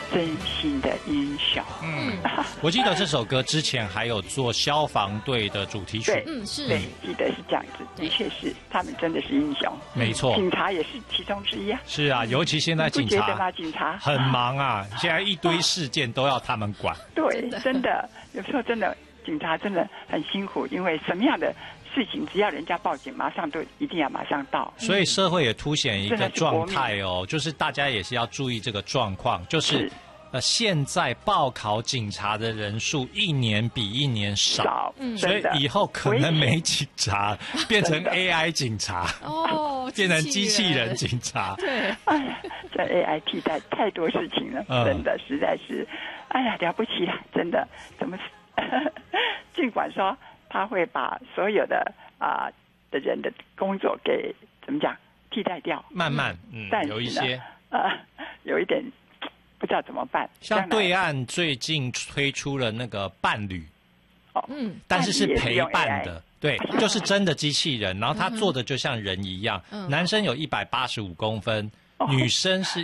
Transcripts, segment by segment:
真心的英雄。 我记得这首歌之前还有做消防队的主题曲。 对， 是， 对，记得是这样子，的确是，他们真的是英雄。 没错， 警察也是其中之一啊。 是啊，尤其现在警察， 你不觉得吗？警察很忙啊，现在一堆事件都要他们管。 对，真的，有时候真的警察真的很辛苦，因为什么样的事情，只要人家报警，马上都一定要马上到。 所以社会也凸显一个状态哦，就是大家也是要注意这个状况，就是现在报考警察的人数一年比一年少，所以以后可能没警察，变成 AI 警察哦， 变成机器人警察。 对， 哎呀，这 AI 替代太多事情了，真的实在是，哎呀，了不起啊！真的，怎么？尽管说他会把所有的的人的工作给怎么讲替代掉， 慢慢但是有一些有一点不知道怎么办。 像对岸最近推出了那个伴侣，但是是陪伴的，对，就是真的机器人，然后他做的就像人一样，男生有185公分。女生是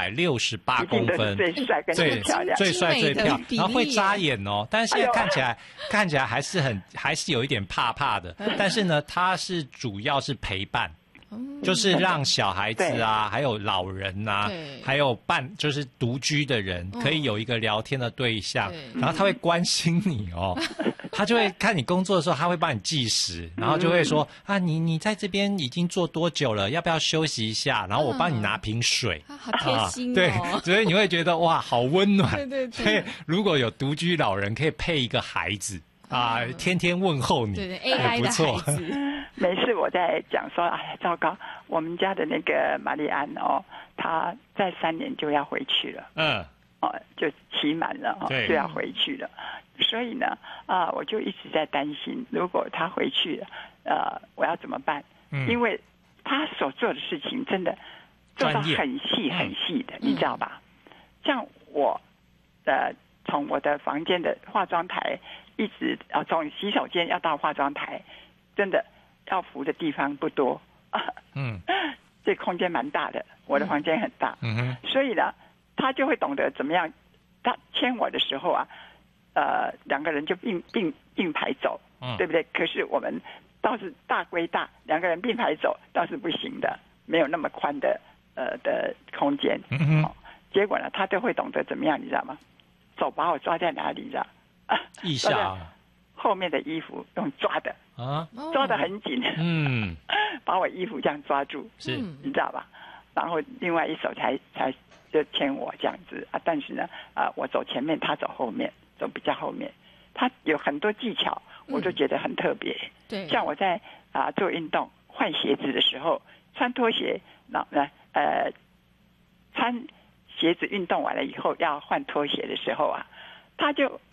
168公分， 最帅跟最漂亮， 最帅最漂亮，然后会眨眼哦。但是现在看起来还是有一点怕怕的。但是呢，它是主要是陪伴，就是让小孩子啊，还有老人啊，还有就是独居的人，可以有一个聊天的对象，然后他会关心你哦。他就会看你工作的时候，他会帮你计时，然后就会说你在这边已经做多久了，要不要休息一下？然后我帮你拿瓶水， 好贴心哦。 对，所以你会觉得哇，好温暖。 对。 所以如果有独居老人，可以配一个孩子天天问候你， 对 AI 的孩子。 每次我在讲说，哎呀，糟糕，我们家的那个玛丽安哦，她在3年就要回去了。就期满了就要回去了。所以呢，我就一直在担心，如果他回去了，我要怎么办？因为他所做的事情真的做到很细很细的，你知道吧？像我从我的房间的化妆台一直从洗手间要到化妆台，真的要扶的地方不多。这空间蛮大的，我的房间很大。所以呢，他就会懂得怎么样。他牵我的时候两个人就并排走，对不对？可是我们倒是大归大，两个人并排走倒是不行的，没有那么宽的空间。结果呢，他就会懂得怎么样，你知道吗？手把我抓在哪里，你知道？ 腋下后面的衣服用抓的抓得很紧，把我衣服这样抓住， 是， 你知道吧？然后另外一手才就牵我这样子但是呢我走前面，他走后面，走比较后面。他有很多技巧，我都觉得很特别。 对， 像我在做运动换鞋子的时候，穿拖鞋，然后呢穿鞋子运动完了以后要换拖鞋的时候他就